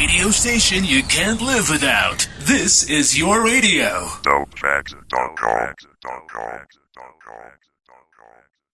radio station you can't live without. This is your radio. Dopefacts.com.